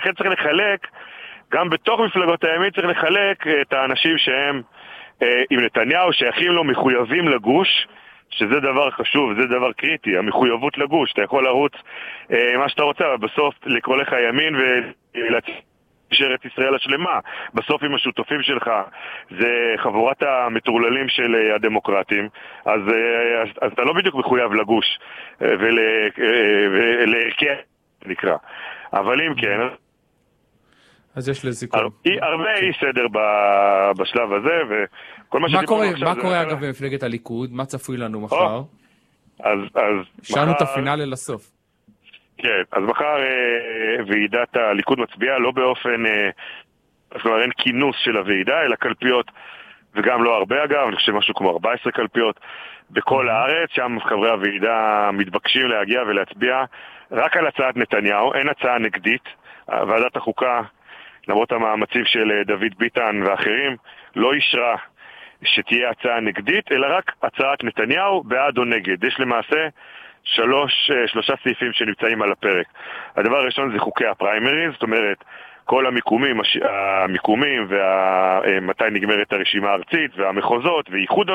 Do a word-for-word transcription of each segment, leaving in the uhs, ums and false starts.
ולכן צריך לחלק, גם בתוך מפלגות הימין צריך לחלק את האנשים שהם אה, עם נתניהו, שייכים לו, מחויבים לגוש, שזה דבר חשוב, זה דבר קריטי, המחויבות לגוש. אתה יכול לרוץ אה, מה שאתה רוצה, אבל בסוף לקרוא לך ימין ולהשאיר את ישראל השלמה. בסוף עם השותפים שלך, זה חבורת המטורללים של אה, הדמוקרטים, אז, אה, אז, אז אתה לא בדיוק מחויב לגוש אה, ולערכי אה, נקרא. אבל אם כן, אז יש לזיכון. הרבה אי סדר בשלב הזה, וכל מה שדיברנו עכשיו... מה קורה אגב במפלגת הליכוד? מה צפוי לנו מחר? אז... שאלנו את הפינאלי לסוף. כן, אז מחר ועידת הליכוד מצביעה לא באופן... כלומר, אין כינוס של הוועידה, אלא קלפיות, וגם לא הרבה אגב, אני חושב משהו כמו ארבע עשרה קלפיות בכל הארץ, שם חברי הוועידה מתבקשים להגיע ולהצביע רק על הצעת נתניהו, אין הצעה נגדית. ועדת החוקה, למרות המאמצים של דוד ביטן ואחרים, לא אישרה שתהיה הצעה נגדית, אלא רק הצעת נתניהו בעד או נגד. יש למעשה שלוש, שלושה סעיפים שנמצאים על הפרק. הדבר הראשון זה חוקי הפריימריז, זאת אומרת, כל המיקומים, המיקומים ומתי נגמרת הרשימה הארצית והמחוזות וייחוד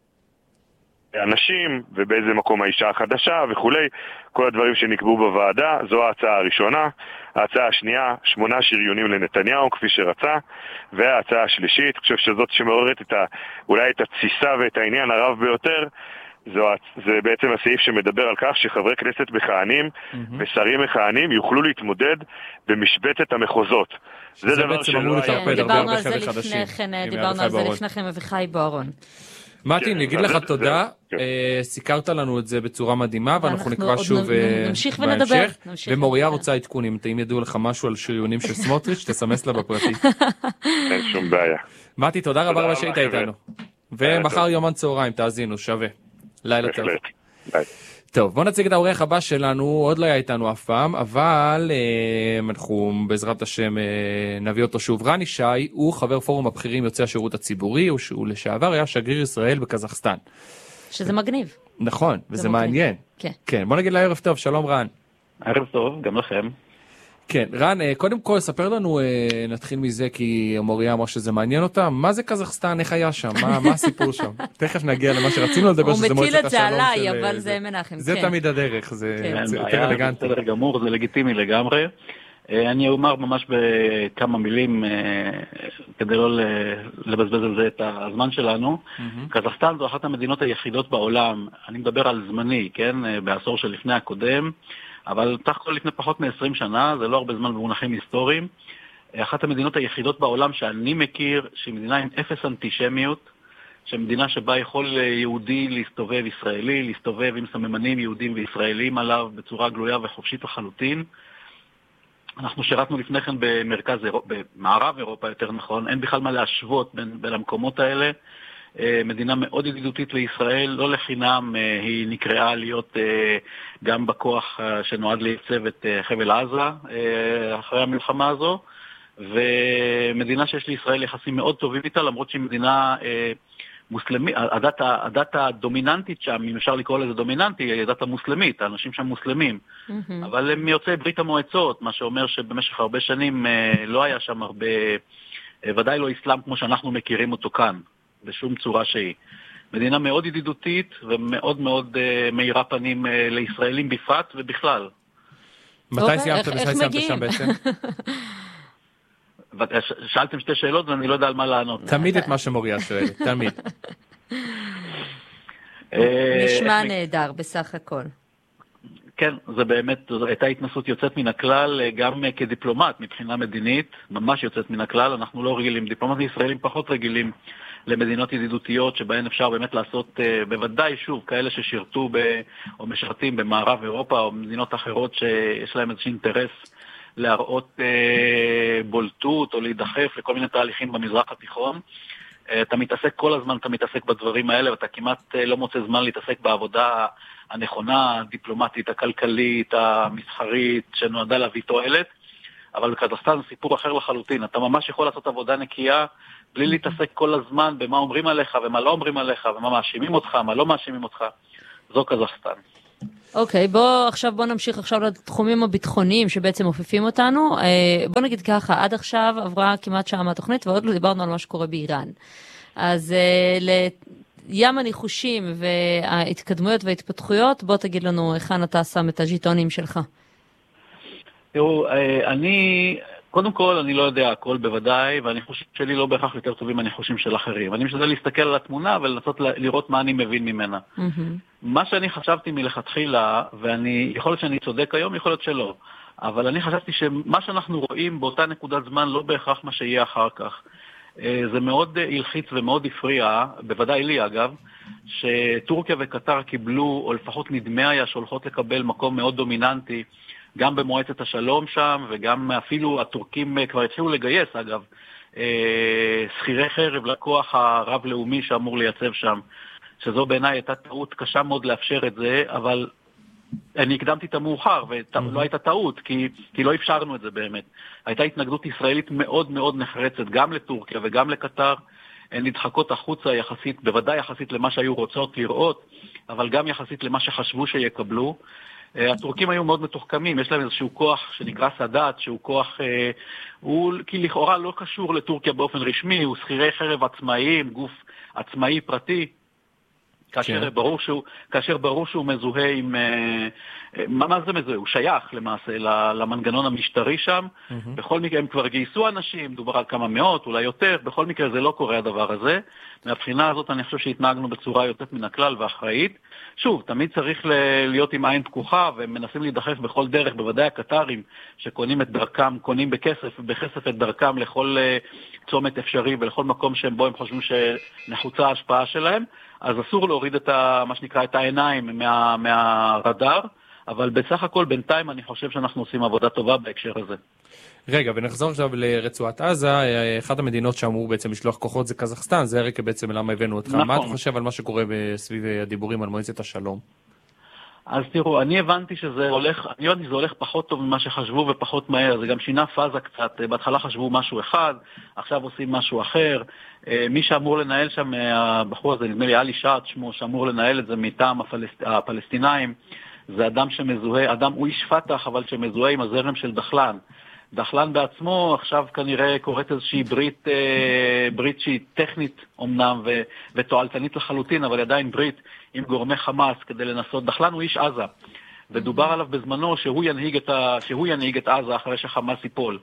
האנשים ובאיזה מקום האישה החדשה וכולי, כל הדברים שנקבעו בוועדה. זו ההצעה הראשונה. ההצעה השנייה, שמונה שריונים לנתניהו כפי שרצה, וההצעה השלישית, אני חושב שזאת שמעוררת את ה, אולי את התסיסה ואת העניין הרב ביותר, זו, זה בעצם הסעיף שמדבר על כך שחברי כנסת מכהנים mm-hmm. ושרים מכהנים יוכלו להתמודד במשבצת המחוזות. זה, זה דבר שלא היה. דיברנו על זה לפני כן, דיברנו על זה לפני כן אביחי בוארון. מתי, אני אגיד לך תודה, סיקרת לנו את זה בצורה מדהימה, ואנחנו נקרא שוב נמשיך ונדבר. ומוריה רוצה עדכונים, אם ידעו לך משהו על שריונים של סמוטריץ', תסמס לה בפרטי. אין שום בעיה. מתי, תודה רבה רבה שהיית איתנו. ומחר יומן צהריים, תאזינו, שווה. לילה טוב. ביי. טוב, בוא נציג את האורח הבא שלנו, עוד לא היה איתנו אף פעם, אבל אה, אנחנו בעזרת השם אה, נביא אותו שוב. רן ישי הוא חבר פורום הבכירים יוצאי השירות הציבורי, הוא, הוא לשעבר היה שגריר ישראל בקזחסטן. שזה מגניב. נכון, וזה מעניין. כן. כן, בוא נגיד לה ערב טוב, שלום רן. ערב טוב, גם לכם. כן, רן, קודם כל, ספר לנו, נתחיל מזה, כי מוריה אמר שזה מעניין אותה, מה זה קזחסטן, איך היה שם, מה, מה הסיפור שם? תכף נגיע למה שרצינו לדבר, שזה מועצת השלום של... הוא מטיל את זה עליי, אבל זה מנחם, זה כן. תמיד הדרך, זה יותר אלגנטי. בסדר גמור, זה לגיטימי לגמרי. אני אומר ממש בכמה מילים, כדי לא לבזבז על זה את הזמן שלנו. קזחסטן זו אחת המדינות היחידות בעולם, אני מדבר על זמני, כן, בעשור שלפני הקודם, אבל תח כל לפני פחות מ-עשרים שנה, זה לא הרבה זמן במונחים היסטוריים, אחת המדינות היחידות בעולם שאני מכיר, שהיא מדינה עם אפס אנטישמיות, שמדינה שבה יכול יהודי להסתובב ישראלי, להסתובב עם סממנים יהודים וישראלים עליו בצורה גלויה וחופשית לחלוטין. אנחנו שירתנו לפני כן במרכז אירופה, במערב אירופה יותר נכון, אין בכלל מה להשוות בין, בין המקומות האלה. מדינה מאוד ידידותית לישראל, לא לחינם היא נקראה להיות גם בכוח שנועד לייצב את חבל עזה אחרי המלחמה הזו, ומדינה שיש לישראל יחסים מאוד טובים איתה, למרות שהיא מדינה מוסלמית, הדת, הדת הדומיננטית שם, אם אפשר לקרוא לזה דומיננטי, היא הדת המוסלמית, האנשים שם מוסלמים, mm-hmm. אבל הם יוצאי ברית המועצות, מה שאומר שבמשך הרבה שנים לא היה שם הרבה, ודאי לא אסלאם כמו שאנחנו מכירים אותו כאן. בשום צורה שהיא. מדינה מאוד ידידותית ומאוד מאוד uh, מאירה פנים uh, לישראלים בפרט ובכלל. מתי סיימת וסיימת שם בעצם? שאלתם שתי שאלות ואני לא יודע על מה לענות. תמיד את מה שמוריה שואלת, תמיד. נשמע נהדר בסך הכל. כן, זה באמת, זו הייתה התנסות יוצאת מן הכלל, גם כדיפלומט מבחינה מדינית, ממש יוצאת מן הכלל, אנחנו לא רגילים, דיפלומטים ישראלים פחות רגילים למדינות ידידותיות, שבהן אפשר באמת לעשות, בוודאי שוב, כאלה ששירתו ב, או משרתים במערב אירופה, או מדינות אחרות שיש להם איזשהו אינטרס להראות אה, בולטות, או להידחף לכל מיני תהליכים במזרח התיכון. אתה מתעסק כל הזמן, אתה מתעסק בדברים האלה, ואתה כמעט לא מוצא זמן להתעסק בעבודה הנכונה, הדיפלומטית, הכלכלית, המסחרית, שנועדה להביא תועלת, אבל בקזחסטן זה סיפור אחר לחלוטין. אתה ממש יכול לעשות עבודה נקייה, בלי להתעסק כל הזמן במה אומרים עליך ומה לא אומרים עליך, ומה מאשימים אותך, מה לא מאשימים אותך. זו קזחסטן. אוקיי, בוא עכשיו בוא נמשיך עכשיו לתחומים הביטחוניים שבעצם מופיפים אותנו. בוא נגיד ככה, עד עכשיו עברה כמעט שעה מהתוכנית ועוד לא דיברנו על מה שקורה באיראן. אז לים הניחושים וההתקדמויות וההתפתחויות, בוא תגיד לנו היכן אתה שם את הז'יטונים שלך. תראו, אני, קודם כל אני לא יודע הכל בוודאי, והניחושים שלי לא בהכרח יותר טובים מהניחושים של אחרים. אני משתדל להסתכל על התמונה ולנסות לראות מה אני מבין ממנה. מה שאני חשבתי מלכתחילה, ואני, יכול להיות שאני צודק היום, יכול להיות שלא, אבל אני חשבתי שמה שאנחנו רואים באותה נקודת זמן לא בהכרח מה שיהיה אחר כך. זה מאוד הלחיץ ומאוד הפריע, בוודאי לי אגב, שטורקיה וקטר קיבלו, או לפחות נדמה היה שהולכות לקבל מקום מאוד דומיננטי, גם במועצת השלום שם, וגם אפילו הטורקים כבר התחילו לגייס אגב, שכירי חרב לכוח הרב-לאומי שאמור לייצב שם. שזו בעיניי הייתה טעות קשה מאוד לאפשר את זה, אבל אני הקדמתי את המאוחר, ולא הייתה טעות, כי, כי לא אפשרנו את זה באמת. הייתה התנגדות ישראלית מאוד מאוד נחרצת, גם לטורקיה וגם לקטר, הן נדחקות החוצה יחסית, בוודאי יחסית למה שהיו רוצות לראות, אבל גם יחסית למה שחשבו שיקבלו. הטורקים היו מאוד מתוחכמים, יש להם איזשהו כוח שנקרא סדאת, שהוא כוח, הוא כי לכאורה לא קשור לטורקיה באופן רשמי, הוא שכירי חרב עצמאיים, גוף עצמאי פרטי, כאשר ברור שהוא, כאשר ברור שהוא מזוהה עם, מה, מה זה מזוהה? הוא שייך למעשה למנגנון המשטרי שם. בכל מקרה הם כבר גייסו אנשים, דובר על כמה מאות, אולי יותר, בכל מקרה זה לא קורה הדבר הזה. מהבחינה הזאת אני חושב שהתנהגנו בצורה יוצאת מן הכלל ואחראית. שוב, תמיד צריך להיות עם עין פקוחה, והם מנסים להידחף בכל דרך, בוודאי הקטרים שקונים את דרכם, קונים בכסף, בכסף את דרכם לכל צומת אפשרי ולכל מקום שבו הם חושבים שנחוצה ההשפעה שלהם. אז אסור להוריד את ה, מה שנקרא, את העיניים מה, מהרדאר, אבל בסך הכל בינתיים אני חושב שאנחנו עושים עבודה טובה בהקשר הזה. רגע, ונחזור עכשיו לרצועת עזה. אחת המדינות שאמור בעצם לשלוח כוחות זה קזחסטן, זה הרקע בעצם למה הבאנו אותך. נכון. מה אתה חושב על מה שקורה סביב הדיבורים על מועצת השלום? אז תראו, אני הבנתי שזה הולך, אני הבנתי שזה הולך פחות טוב ממה שחשבו ופחות מהר, זה גם שינה פאזה קצת, בהתחלה חשבו משהו אחד, עכשיו עושים משהו אחר, מי שאמור לנהל שם, הבחור הזה, נדמה לי עלי שעד שמו, שאמור לנהל את זה מטעם הפלסט... הפלסטינאים, זה אדם שמזוהה, אדם הוא איש פתח, אבל שמזוהה עם הזרם של דחלן. דחלן בעצמו עכשיו כנראה קוראת איזושהי ברית, ברית שהיא טכנית אומנם ו... ותועלתנית לחלוטין, אבל עדיין ברית עם גורמי חמאס כדי לנסות. דחלן הוא איש עזה, ודובר עליו בזמנו שהוא ינהיג את, ה... שהוא ינהיג את עזה אחרי שחמאס ייפול.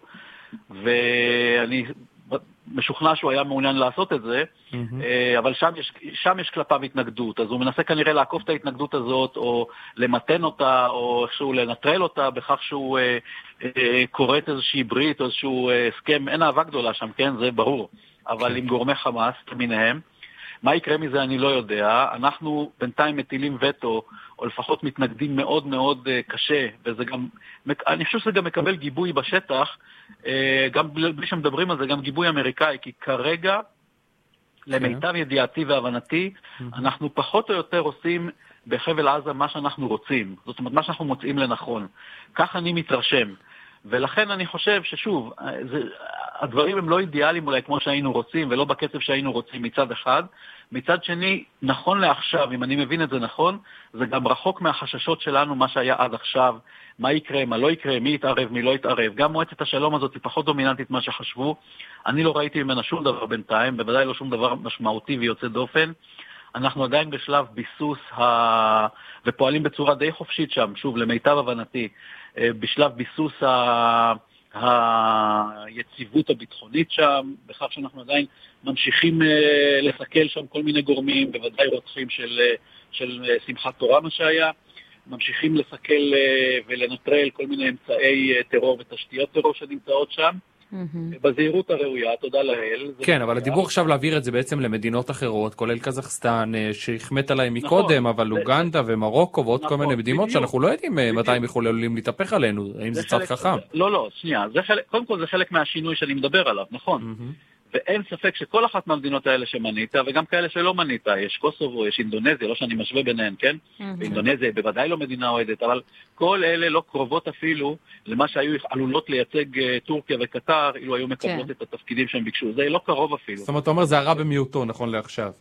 ואני משוכנע שהוא היה מעוניין לעשות את זה, mm-hmm. אבל שם יש, שם יש כלפיו התנגדות, אז הוא מנסה כנראה לעקוף את ההתנגדות הזאת, או למתן אותה, או איכשהו לנטרל אותה, בכך שהוא אה, אה, קוראת איזושהי ברית, או איזשהו אה, הסכם, אין אהבה גדולה שם, כן, זה ברור, אבל okay. עם גורמי חמאס, מיניהם, מה יקרה מזה אני לא יודע, אנחנו בינתיים מטילים וטו, או לפחות מתנגדים מאוד מאוד קשה, וזה גם, אני חושב שזה גם מקבל גיבוי בשטח, גם בלי שמדברים על זה, גם גיבוי אמריקאי, כי כרגע, למיטב ידיעתי והבנתי, אנחנו פחות או יותר עושים בחבל עזה מה שאנחנו רוצים, זאת אומרת, מה שאנחנו מוצאים לנכון. כך אני מתרשם. ולכן אני חושב ששוב, זה, הדברים הם לא אידיאליים אולי כמו שהיינו רוצים, ולא בקצב שהיינו רוצים מצד אחד. מצד שני, נכון לעכשיו, אם אני מבין את זה נכון, זה גם רחוק מהחששות שלנו מה שהיה עד עכשיו, מה יקרה, מה לא יקרה, מי יתערב, מי לא יתערב. גם מועצת השלום הזאת היא פחות דומיננטית מה שחשבו. אני לא ראיתי ממנה שום דבר בינתיים, בוודאי לא שום דבר משמעותי ויוצא דופן. אנחנו עדיין בשלב ביסוס ה... ופועלים בצורה די חופשית שם, שוב, למיטב הבנתי, בשלב ביסוס ה... היציבות הביטחונית שם, בכך שאנחנו עדיין ממשיכים לסכל שם כל מיני גורמים, בוודאי רוצחים של, של שמחת תורה מה שהיה, ממשיכים לסכל ולנטרל כל מיני אמצעי טרור ותשתיות טרור שנמצאות שם, בזהירות הראויה, תודה לאל. כן, אבל הדיבור עכשיו להעביר את זה בעצם למדינות אחרות, כולל קזחסטן, שהחמאת עליהם מקודם, אבל אוגנדה ומרוקו ועוד כל מיני מדינות שאנחנו לא יודעים מתי הם יכולים להתהפך עלינו, האם זה צד חכם. לא, לא, שנייה, קודם כל זה חלק מהשינוי שאני מדבר עליו, נכון? ואין ספק שכל אחת מהמדינות האלה שמנית, וגם כאלה שלא מנית, יש קוסובו, יש אינדונזיה, לא שאני משווה ביניהן, כן? ואינדונזיה בוודאי לא מדינה אוהדת, אבל כל אלה לא קרובות אפילו למה שהיו עלולות לייצג טורקיה וקטר, אילו היו מקבלות את התפקידים שהם ביקשו. זה לא קרוב אפילו. זאת אומרת, אתה אומר, זה הרע במיעוטו, נכון לעכשיו.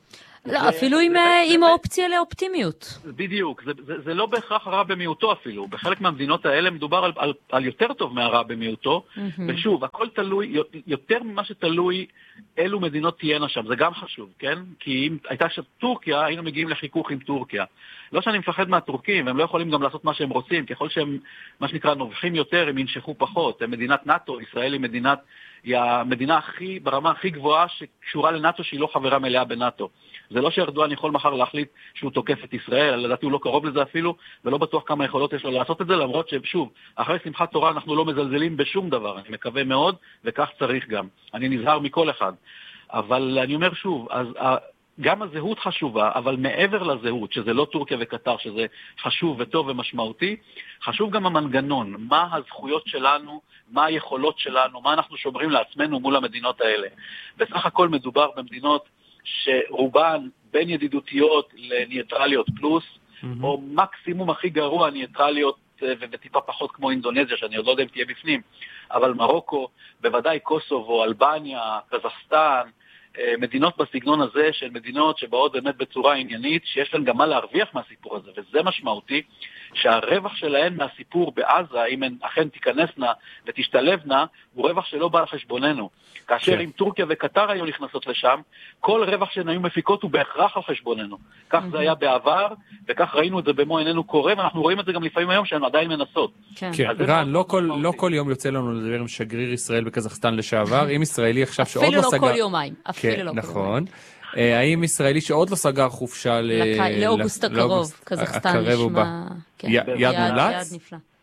לא, אפילו עם, עם האופציה לאופטימיות. בדיוק, זה, זה, זה לא בהכרח הרע במיעוטו אפילו. בחלק מהמדינות האלה מדובר על, על, על יותר טוב מהרע במיעוטו, mm-hmm. ושוב, הכל תלוי, יותר ממה שתלוי אילו מדינות תהיינה שם, זה גם חשוב, כן? כי אם הייתה שם טורקיה, היינו מגיעים לחיכוך עם טורקיה. לא שאני מפחד מהטורקים, הם לא יכולים גם לעשות מה שהם רוצים, ככל שהם, מה שנקרא, נובחים יותר, הם ינשכו פחות. הם מדינת נאטו, ישראל היא מדינת, היא המדינה הכי, ברמה הכי גבוהה שקשורה לנאטו שהיא לא חברה מלאה בנאטו. זה לא שארדואן יכול מחר להחליט שהוא תוקף את ישראל, לדעתי הוא לא קרוב לזה אפילו, ולא בטוח כמה יכולות יש לו לעשות את זה, למרות ששוב, אחרי שמחת תורה אנחנו לא מזלזלים בשום דבר, אני מקווה מאוד, וכך צריך גם. אני נזהר מכל אחד. אבל אני אומר שוב, אז גם הזהות חשובה, אבל מעבר לזהות, שזה לא טורקיה וקטר, שזה חשוב וטוב ומשמעותי, חשוב גם המנגנון, מה הזכויות שלנו, מה היכולות שלנו, מה אנחנו שומרים לעצמנו מול המדינות האלה. בסך הכל מדובר במדינות שרובן בין ידידותיות לניטרליות פלוס, mm-hmm. או מקסימום הכי גרוע ניטרליות וטיפה פחות כמו אינדונזיה, שאני עוד לא יודע אם תהיה בפנים, אבל מרוקו, בוודאי קוסובו, אלבניה, קזחסטן, מדינות בסגנון הזה של מדינות שבאות באמת בצורה עניינית, שיש להן גם מה להרוויח מהסיפור הזה, וזה משמעותי, שהרווח שלהן מהסיפור בעזה, אם הן אכן תיכנסנה ותשתלבנה, הוא רווח שלא בא לחשבוננו. כאשר אם טורקיה וקטר היו נכנסות לשם, כל רווח שהן היו מפיקות הוא בהכרח על חשבוננו. כך זה היה בעבר, וכך ראינו את זה במו עינינו קורה, ואנחנו רואים את זה גם לפעמים היום שהן עדיין מנסות. כן, רן, לא כל יום יוצא לנו לדבר עם שגריר ישראל בקזחסטן לשעבר, עם ישראלי עכשיו שעוד לא סגר... אפילו לא כל יומיים. כן, נכון. האם ישראלי שעוד לא סגר חופשה לאוגוסט הקרוב, קזחסטן נשמע... יד מומלץ?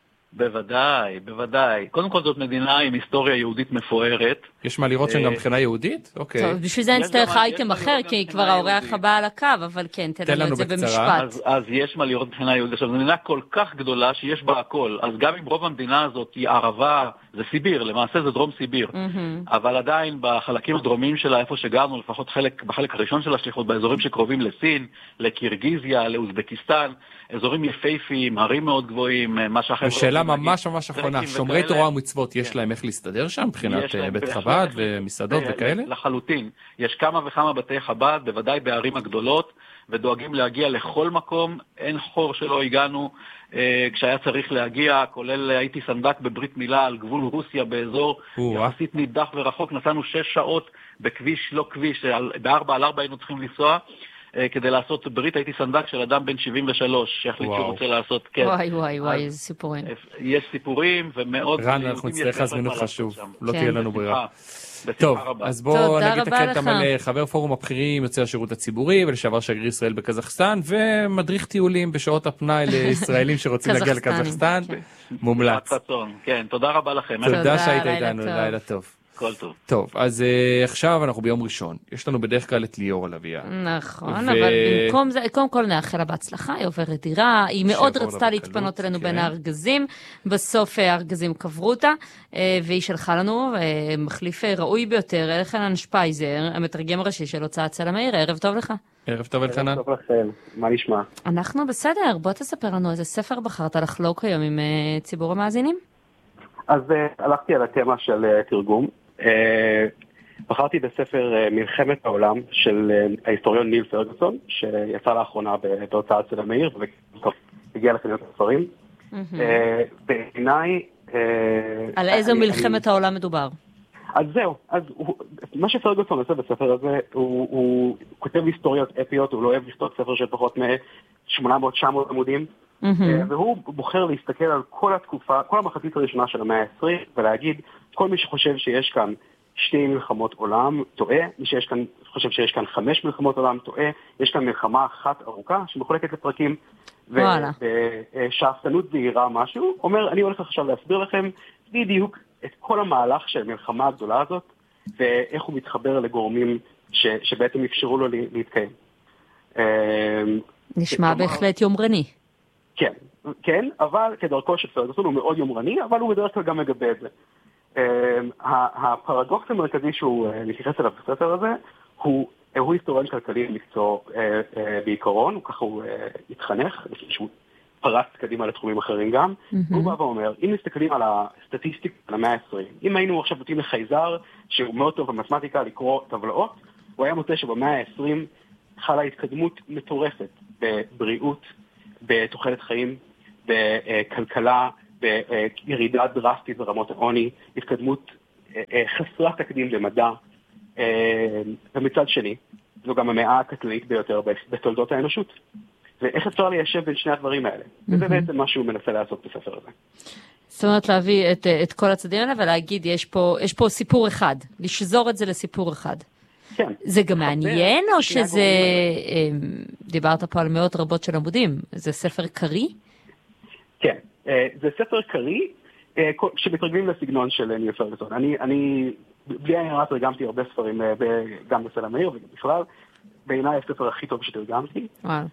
בוודאי, בוודאי. קודם כל זאת מדינה עם היסטוריה יהודית מפוארת. יש מה לראות שם גם מבחינה יהודית? אוקיי. טוב, בשביל זה נצטרך אייטם אחר, כי כבר האורח הבא על הקו, אבל כן, תן לנו את זה במשפט. אז יש מה לראות מבחינה יהודית. עכשיו, זו מדינה כל כך גדולה שיש בה הכל. אז גם אם רוב המדינה הזאת היא ערבה, זה סיביר, למעשה זה דרום סיביר. אבל עדיין בחלקים הדרומיים שלה, איפה שגרנו, לפחות בחלק הראשון של השליחות, באזורים שקרובים לסין, לקירגיזיה, לאוזבקיסטן, אזורים יפהפיים, הרים מאוד גבוהים, מה שאחר... ושאלה ממש ממש אחרונה, שומרי תורה ומצוות, יש להם איך להסתדר שם, מבחינת בית חב"ד ומסעדות וכאלה? לחלוטין. יש כמה וכמה בתי חב"ד, בוודאי בערים הגדולות, ודואגים להגיע לכל מקום, אין חור שלא הגענו כשהיה צריך להגיע, כולל הייתי סנדק בברית מילה על גבול רוסיה באזור יחסית נידח ורחוק, נסענו שש שעות בכביש לא כביש, בארבע על ארבע היינו צריכים לנסוע, כדי לעשות ברית, הייתי סנדק של אדם בן שבעים ושלוש, שהחליט שהוא רוצה לעשות, כן. וואי וואי וואי, איזה סיפורים. יש סיפורים ומאוד... רן, אנחנו נצטרך להזמין אותך שוב, לא תהיה לנו ברירה. טוב, אז בואו נגיד תקטע מלא, חבר פורום הבכירים, יוצא השירות הציבורי, ולשעבר שגריר ישראל בקזחסטן, ומדריך טיולים בשעות הפנאי לישראלים שרוצים להגיע לקזחסטן, מומלץ. כן, תודה רבה לכם. תודה שהיית איתנו, לילה טוב. כל טוב. טוב, אז uh, עכשיו אנחנו ביום ראשון. יש לנו בדרך כלל את ליאור הלוויה. נכון, ו... אבל במקום זה, קודם כל נאחל לה בהצלחה, היא עוברת דירה, היא מאוד רצתה להתפנות אלינו כן. בין הארגזים, בסוף הארגזים קברו אותה, והיא שלחה לנו מחליף ראוי ביותר, אלחנן שפייזר, המתרגם הראשי של הוצאת סלע מאיר. ערב טוב לך. ערב טוב אלחנן. ערב טוב לכם, מה נשמע? אנחנו בסדר, בוא תספר לנו איזה ספר בחרת לחלוק היום עם uh, ציבור המאזינים. אז uh, הלכתי על התמה של uh, תרגום. Uh, בחרתי בספר uh, מלחמת העולם של uh, ההיסטוריון ניל פרגוסון, שיצא לאחרונה בהוצאת סלע מאיר, והגיע לחנויות הספרים. Mm-hmm. Uh, בעיניי... Uh, על איזו אני, מלחמת אני... העולם מדובר? אז זהו, אז הוא, מה שפרגוסון עושה בספר הזה, הוא, הוא כותב היסטוריות אפיות, הוא לא אוהב לכתוב ספר של פחות מ-שמונה מאות תשע מאות עמודים, mm-hmm. והוא בוחר להסתכל על כל התקופה, כל המחצית הראשונה של המאה ה-עשרים, ולהגיד, כל מי שחושב שיש כאן שתי מלחמות עולם, טועה, מי שיש כאן, חושב שיש כאן חמש מלחמות עולם, טועה, יש כאן מלחמה אחת ארוכה שמחולקת לפרקים, ושאפתנות זהירה משהו, אומר, אני הולך עכשיו להסביר לכם בדיוק את כל המהלך של המלחמה הגדולה הזאת, ואיך הוא מתחבר לגורמים ש, שבעצם אפשרו לו להתקיים. נשמע בהחלט יומרני. כן, כן, אבל כדרכו של פרגוסון הוא מאוד יומרני, אבל הוא בדרך כלל גם מגבה את זה. הפרדוקס המרכזי שהוא מתייחס אליו בספר הזה, הוא, הוא היסטוריון כלכלי מקצוע בעיקרון, הוא ככה הוא התחנך, שהוא פרץ קדימה לתחומים אחרים גם, mm-hmm. הוא בא ואומר, אם מסתכלים על הסטטיסטיקה על המאה ה-עשרים, אם היינו עכשיו נותנים לחייזר, שהוא מאוד טוב במתמטיקה לקרוא טבלאות, הוא היה מוצא שבמאה ה-עשרים חלה התקדמות מטורפת בבריאות, בתוחלת חיים, בכלכלה, בירידה דרסטית ברמות העוני, התקדמות חסרת תקדים במדע, ומצד שני, זו גם המאה הקטלנית ביותר בתולדות האנושות. ואיך אפשר ליישב בין שני הדברים האלה? וזה בעצם מה שהוא מנסה לעשות בספר הזה. זאת אומרת להביא את, את כל הצדדים האלה ולהגיד, יש פה, יש פה סיפור אחד, לשזור את זה לסיפור אחד. כן. זה גם מעניין או שזה, דיברת פה על מאות רבות של עמודים, זה ספר קרי? כן, זה ספר קרי שמתרגמים לסגנון של ניל פרגוסון. אני, אני, בלי העניין תרגמתי הרבה ספרים, גם בסלע מאיר וגם בכלל. בעיניי הספר הכי טוב שתרגמתי.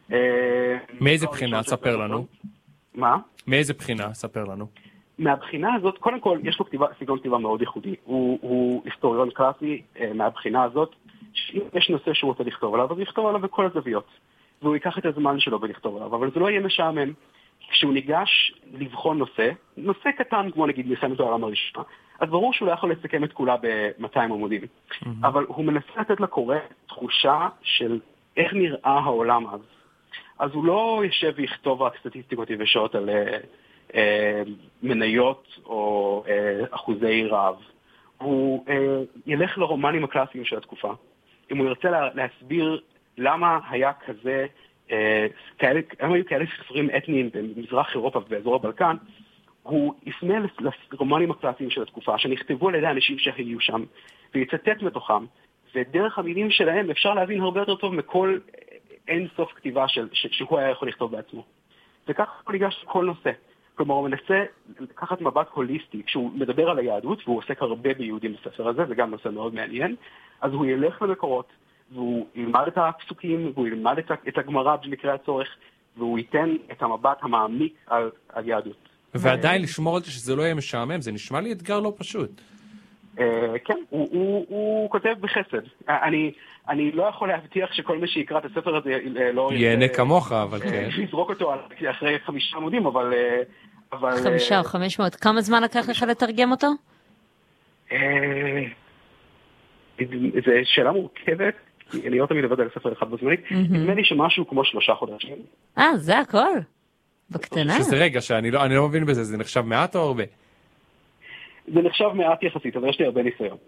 מאיזה בחינה? ספר לנו. מה? מאיזה בחינה? ספר לנו. מהבחינה הזאת, קודם כל, יש לו כתיבה, סגנון כתיבה מאוד ייחודי. הוא, הוא היסטוריון קלאסי מהבחינה הזאת, שאם יש נושא שהוא רוצה לכתוב עליו, אז יכתוב עליו בכל הזוויות. והוא ייקח את הזמן שלו ולכתוב עליו, אבל זה לא יהיה משעמם. כשהוא ניגש לבחון נושא, נושא קטן כמו נגיד מלחמת העולם הראשונה, אז ברור שהוא לא יכול לסכם את כולה ב-מאתיים עמודים. Mm-hmm. אבל הוא מנסה לתת לקורא תחושה של איך נראה העולם אז. אז הוא לא יושב ויכתוב רק סטטיסטיקות יבשות על אה, אה, מניות או אה, אחוזי רעב. הוא אה, ילך לרומנים הקלאסיים של התקופה. אם הוא ירצה לה, להסביר למה היה כזה, אה, כאלה, הם היו כאלה ספרים אתניים במזרח אירופה ובאזור הבלקן, הוא יפנה לרומנים הקלאסיים של התקופה, שנכתבו על ידי אנשים שהיו שם, ויצטט מתוכם, ודרך המילים שלהם אפשר להבין הרבה יותר טוב מכל אין סוף כתיבה של, שהוא היה יכול לכתוב בעצמו. וכך הוא ניגש לכל נושא. כלומר, הוא מנסה לקחת מבט הוליסטי, כשהוא מדבר על היהדות, והוא עוסק הרבה ביהודים בספר הזה, זה גם נושא מאוד מעניין, אז הוא ילך למקורות, והוא ילמד את הפסוקים, והוא ילמד את הגמרא במקרה הצורך, והוא ייתן את המבט המעמיק על, על יהדות. ועדיין לשמור על זה שזה לא יהיה משעמם, זה נשמע לי אתגר לא פשוט. כן, הוא כותב בחסד. אני לא יכול להבטיח שכל מי שיקרא את הספר הזה לא... ייהנה כמוך, אבל כן. יזרוק אותו אחרי חמישה עמודים, אבל... חמישה או חמש מאות. כמה זמן לקח לך לתרגם אותו? זו שאלה מורכבת, כי אני לא תמיד עובד על ספר אחד בזמנית. נדמה לי שמשהו כמו שלושה חודשים. אה, זה הכל? בקטנה? שזה רגע, שאני לא, אני לא מבין בזה, זה נחשב מעט או הרבה? זה נחשב מעט יחסית, אבל יש לי הרבה ניסיון.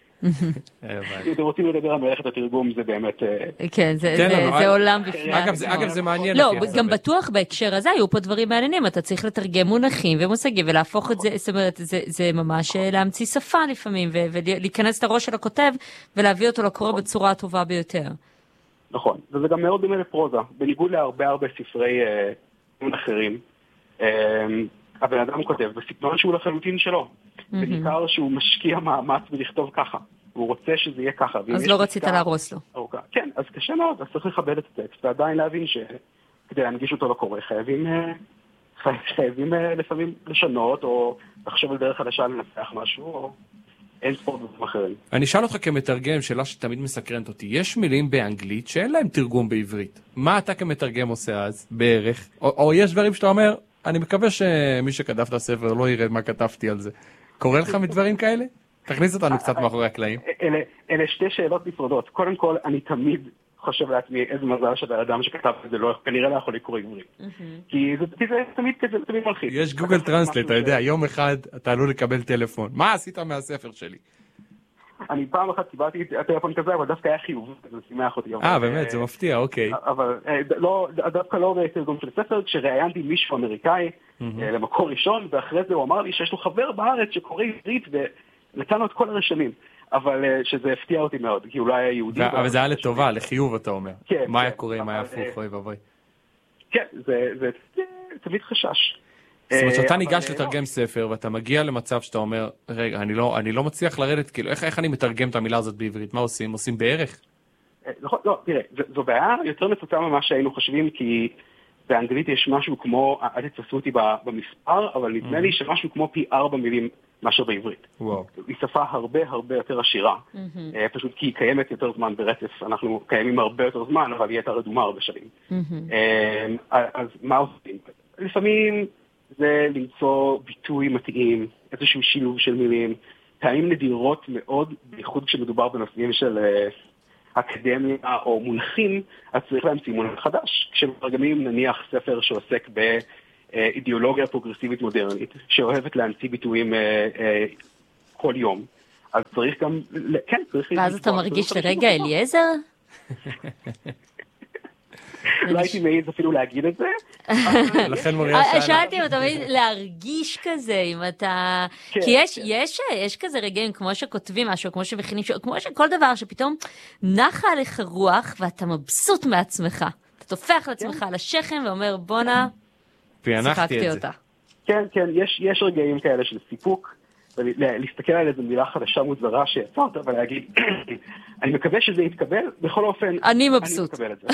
אם אתם רוצים לדבר על מלאכת התרגום, זה באמת... כן, זה עולם בפני... אגב, זה מעניין. לא, גם בטוח בהקשר הזה, היו פה דברים מעניינים, אתה צריך לתרגם מונחים ומושגים, ולהפוך את זה, זאת אומרת, זה ממש להמציא שפה לפעמים, ולהיכנס את הראש של הכותב, ולהביא אותו לקורא בצורה הטובה ביותר. נכון, וזה גם מאוד דומה לפרוזה, בניגוד להרבה הרבה ספרי אחרים. הבן אדם כותב בסגנון שהוא לחלוטין שלו, בעיקר שהוא משקיע מאמץ בלכתוב ככה, הוא רוצה שזה יהיה ככה. אז לא רצית להרוס לו. כן, אז קשה מאוד, אז צריך לכבד את הטקסט, ועדיין להבין שכדי להנגיש אותו לקורא, חייבים חייבים לפעמים לשנות, או לחשוב על דרך חדשה לנסח משהו, או אין ספורט דברים אחרים. אני אשאל אותך כמתרגם, שאלה שתמיד מסקרנת אותי, יש מילים באנגלית שאין להם תרגום בעברית. מה אתה כמתרגם עושה אז, בערך? או, או יש דברים שאתה אומר, אני מקווה שמי שכתב את הספר לא יראה מה כתבתי על זה. קורא לך מדברים כאלה? תכניס אותנו קצת מאחורי הקלעים. אלה, אלה שתי שאלות נפרדות. קודם כל, אני תמיד חושב לעצמי איזה מזל שהאדם שכתב את זה לא, כנראה לא יכול לקרוא עברית. כי זה תמיד תמיד מלחיץ. יש גוגל טרנסלייט, אתה יודע, יום אחד אתה עלול לקבל טלפון. מה עשית מהספר שלי? אני פעם אחת קיבלתי הטלפון כזה, אבל דווקא היה חיוב, זה שימח אותי. אה, באמת, זה מפתיע, אוקיי. אבל דווקא לא בתרגום של ספר, כשראיינתי מישהו אמריקאי למקור ראשון, ואחרי זה הוא אמר לי שיש לו חבר בארץ שקורא עברית, ונתנו את כל הרשמים. אבל שזה הפתיע אותי מאוד, כי הוא לא היה יהודי. אבל זה היה לטובה, לחיוב אתה אומר. מה היה קורה, מה היה הפוך, אוי ואבוי. כן, זה תמיד חשש. זאת אומרת שאתה ניגש לתרגם ספר, ואתה מגיע למצב שאתה אומר, רגע, אני לא, אני לא מצליח לרדת, כאילו, איך, איך אני מתרגם את המילה הזאת בעברית? מה עושים? עושים בערך? נכון, לא, תראה, זו בעיה יותר נפוצה ממה שהיינו חושבים, כי באנגלית יש משהו כמו, אל תתפסו אותי במספר, אבל נדמה לי שמשהו כמו פי ארבע מילים מאשר בעברית. וואו. היא שפה הרבה הרבה יותר עשירה, פשוט כי היא קיימת יותר זמן ברצף, אנחנו קיימים הרבה יותר זמן, אבל היא הייתה רדומה הרבה שנים. אז מה עושים? לפעמים זה למצוא ביטוי מתאים, איזשהו שילוב של מילים, פעמים נדירות מאוד, בייחוד כשמדובר בנושאים של אקדמיה או מונחים, אז צריך להמציא מונח חדש. כשמתרגמים נניח ספר שעוסק באידיאולוגיה פרוגרסיבית מודרנית, שאוהבת להמציא ביטויים כל יום, אז צריך גם, כן, צריך... ואז אתה מרגיש לרגע אליעזר? לא הייתי מעיז אפילו להגיד את זה. לכן מוריה שאלה. שאלתי אם אתה מעיז להרגיש כזה, אם אתה... כי יש כזה רגעים כמו שכותבים משהו, כמו שמכינים, כמו שכל דבר שפתאום נחה עליך רוח ואתה מבסוט מעצמך. אתה תופח לעצמך על השכם ואומר בונה, שיחקתי אותה. כן, כן, יש רגעים כאלה של סיפוק. להסתכל על איזו מילה חדשה מוזרה שיצאת, אבל להגיד, אני מקווה שזה יתקבל, בכל אופן, אני מבסוט. אני מקבל את זה.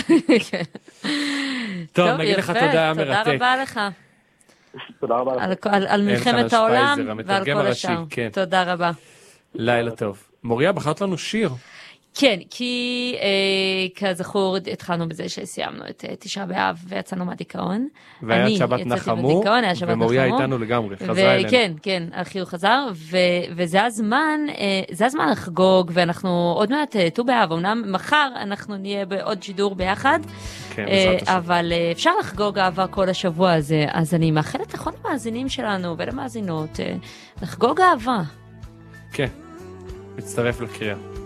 טוב, נגיד לך תודה, מרתק. תודה רבה לך. תודה רבה לך. על מלחמת העולם ועל כל השאר. תודה רבה. לילה טוב. מוריה, בחרת לנו שיר. כן, כי אה, כזכור התחלנו בזה שסיימנו את אה, תשעה באב ויצאנו מהדיכאון. והיה שבת נחמו, ומוריה איתנו לגמרי, חזרה אלינו. כן, כן, אחי הוא חזר, ו, וזה הזמן, אה, זה הזמן לחגוג, ואנחנו עוד מעט ט"ו באב, אמנם מחר אנחנו נהיה בעוד שידור ביחד, כן, אה, אבל אה, אפשר לחגוג אהבה כל השבוע הזה, אז אני מאחלת לכל המאזינים שלנו ולמאזינות, אה, לחגוג אהבה. כן, מצטרף לקריאה.